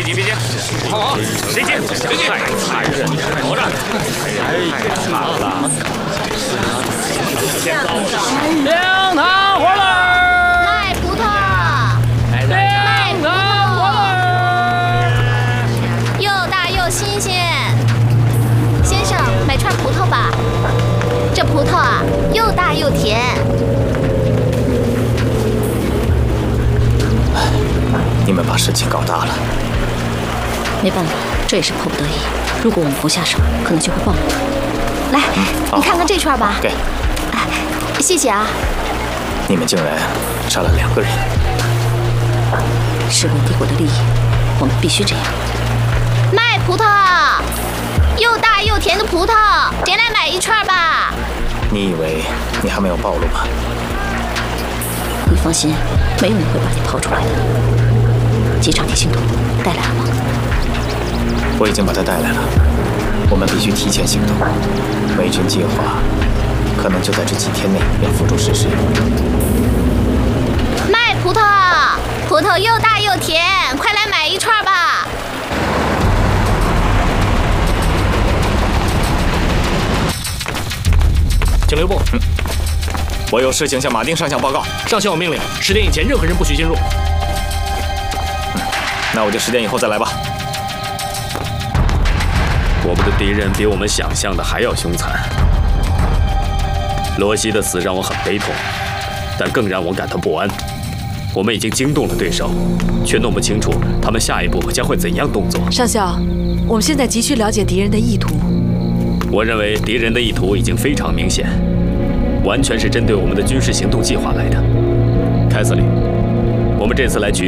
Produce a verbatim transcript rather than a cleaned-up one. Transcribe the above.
别别接，好好，谁接？谁接？太残忍了，活着！太惨了！ 两糖活了！ 卖葡萄， 两糖活了！ 又大又新鲜。先生，买串葡萄吧。这葡萄啊，又大又甜。 你们把事情搞大了。 没办法，这也是迫不得已。如果我们不下手，可能就会暴露。 来，你看看这串吧。 给。 谢谢啊。 你们竟然杀了两个人。 事关帝国的利益，我们必须这样。 卖葡萄，又大又甜的葡萄，谁来买一串吧？ 你以为你还没有暴露吗？ 你放心，没有人会把你抛出来的。机场铁行动带来了吗？ 我已经把他带来了。我们必须提前行动。美军计划可能就在这几天内要付诸实施。 卖葡萄，葡萄又大又甜，快来买一串吧！ 请留步。 嗯，我有事情向马丁上校报告。 上校有命令，十点以前任何人不许进入。 嗯，那我就十点以后再来吧。 我们的敌人比我们想象的还要凶残。罗西的死让我很悲痛，但更让我感到不安。我们已经惊动了对手，却弄不清楚他们下一步将会怎样动作。 上校，我们现在急需了解敌人的意图。 我认为敌人的意图已经非常明显，完全是针对我们的军事行动计划来的。凯瑟琳，我们这次来局。